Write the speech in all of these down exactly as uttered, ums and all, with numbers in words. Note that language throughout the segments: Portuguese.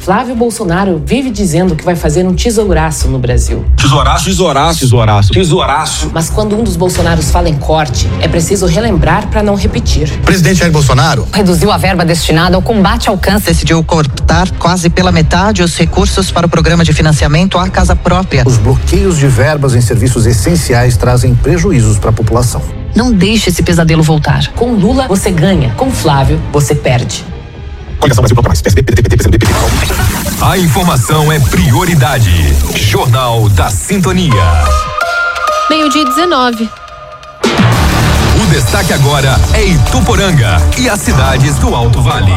Flávio Bolsonaro vive dizendo que vai fazer um tesouraço no Brasil. Tesouraço, tesouraço, tesouraço, tesouraço. Mas quando um dos Bolsonaros fala em corte, é preciso relembrar para não repetir. O presidente Jair Bolsonaro reduziu a verba destinada ao combate ao câncer. Decidiu cortar quase pela metade os recursos para o programa de financiamento à casa própria. Os bloqueios de verbas em serviços essenciais trazem prejuízos para a população. Não deixe esse pesadelo voltar. Com Lula, você ganha. Com Flávio, você perde. Coligação Brasil Pronto Mais. P S D, P D T, P T, P D T. A informação é prioridade. Jornal da Sintonia. Meio-dia dezenove. O destaque agora é Ituporanga e as cidades do Alto Vale.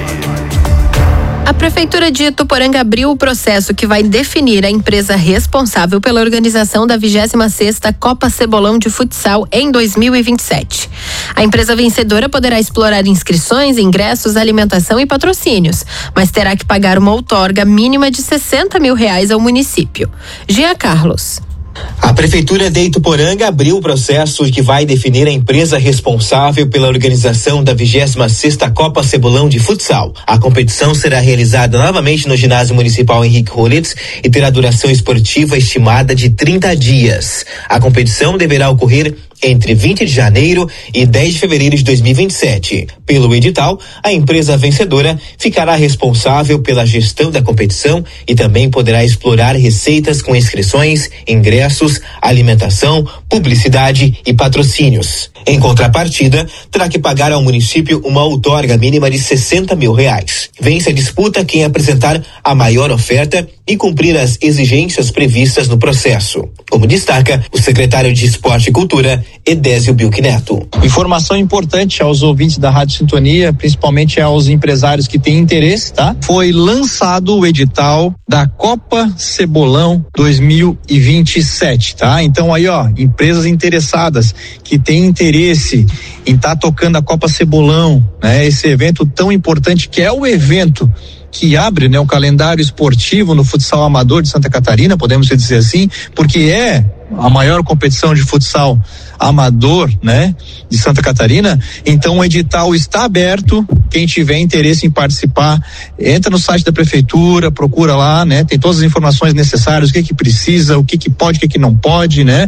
A Prefeitura de Ituporanga abriu o processo que vai definir a empresa responsável pela organização da vigésima sexta Copa Cebolão de Futsal em dois mil e vinte e sete. A empresa vencedora poderá explorar inscrições, ingressos, alimentação e patrocínios, mas terá que pagar uma outorga mínima de sessenta mil reais ao município. Jean Carlos. A Prefeitura de Ituporanga abriu o processo que vai definir a empresa responsável pela organização da vigésima sexta Copa Cebolão de Futsal. A competição será realizada novamente no Ginásio Municipal Henrique Rollitz e terá duração esportiva estimada de trinta dias. A competição deverá ocorrer entre vinte de janeiro e dez de fevereiro de dois mil e vinte e sete. Pelo edital, a empresa vencedora ficará responsável pela gestão da competição e também poderá explorar receitas com inscrições, ingressos, alimentação, publicidade e patrocínios. Em contrapartida, terá que pagar ao município uma outorga mínima de sessenta mil reais. Vence a disputa quem apresentar a maior oferta e cumprir as exigências previstas no processo. Como destaca o secretário de Esporte e Cultura, Edésio Bilk Neto. Informação importante aos ouvintes da Rádio Sintonia, principalmente aos empresários que têm interesse, tá? Foi lançado o edital da Copa Cebolão dois mil e vinte e sete, tá? Então aí, ó, empresas interessadas que têm interesse em estar tá tocando a Copa Cebolão, né? Esse evento tão importante que é o evento que abre, né, o calendário esportivo no futsal amador de Santa Catarina, podemos dizer assim, porque é a maior competição de futsal amador, né, de Santa Catarina. Então o edital está aberto. Quem tiver interesse em participar, entra no site da prefeitura, procura lá, né, tem todas as informações necessárias, o que que precisa, o que que pode, o que que não pode, né.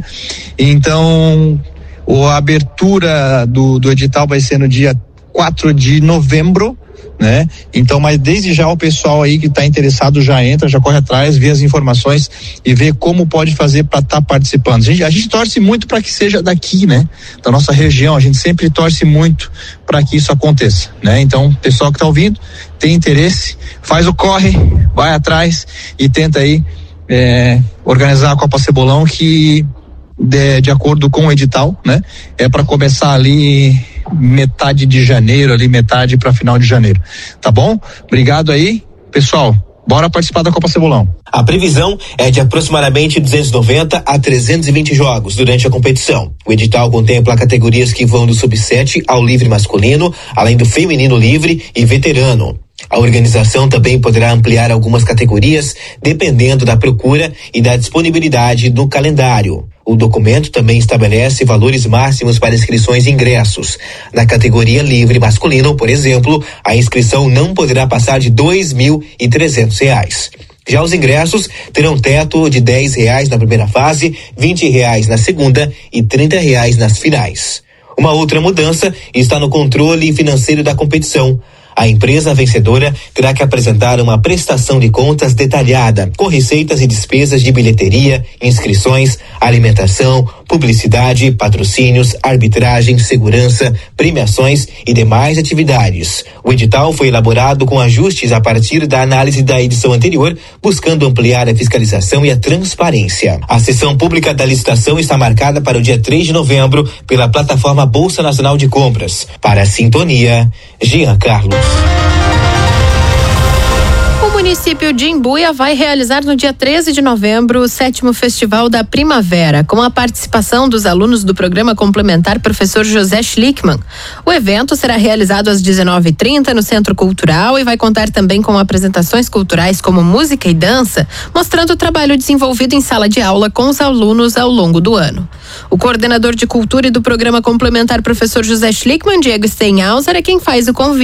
Então a abertura do, do edital vai ser no dia quatro de novembro, né? Então, mas desde já o pessoal aí que está interessado já entra, já corre atrás, vê as informações e vê como pode fazer para estar tá participando. A gente, a gente torce muito para que seja daqui, né? Da nossa região, a gente sempre torce muito para que isso aconteça, né? Então, pessoal que está ouvindo, tem interesse, faz o corre, vai atrás e tenta aí é, organizar a Copa Cebolão que de, de acordo com o edital, né? É para começar ali metade de janeiro, ali metade para final de janeiro, tá bom? Obrigado aí, pessoal, bora participar da Copa Cebolão. A previsão é de aproximadamente duzentos e noventa a trezentos e vinte jogos durante a competição. O edital contempla categorias que vão do sub sete ao livre masculino, além do feminino livre e veterano. A organização também poderá ampliar algumas categorias dependendo da procura e da disponibilidade do calendário. O documento também estabelece valores máximos para inscrições e ingressos. Na categoria livre masculino, por exemplo, a inscrição não poderá passar de dois mil e trezentos reais. Já os ingressos terão teto de dez reais na primeira fase, vinte reais na segunda e trinta reais nas finais. Uma outra mudança está no controle financeiro da competição. A empresa vencedora terá que apresentar uma prestação de contas detalhada, com receitas e despesas de bilheteria, inscrições, alimentação, publicidade, patrocínios, arbitragem, segurança, premiações e demais atividades. O edital foi elaborado com ajustes a partir da análise da edição anterior, buscando ampliar a fiscalização e a transparência. A sessão pública da licitação está marcada para o dia três de novembro pela plataforma Bolsa Nacional de Compras. Para a Sintonia, Jean Carlos. O município de Imbuia vai realizar no dia treze de novembro o sétimo Festival da Primavera, com a participação dos alunos do programa complementar Professor José Schlickman. O evento será realizado às dezenove e trinta no Centro Cultural e vai contar também com apresentações culturais como música e dança, mostrando o trabalho desenvolvido em sala de aula com os alunos ao longo do ano. O coordenador de cultura e do programa complementar Professor José Schlickman, Diego Steinhauser, é quem faz o convite.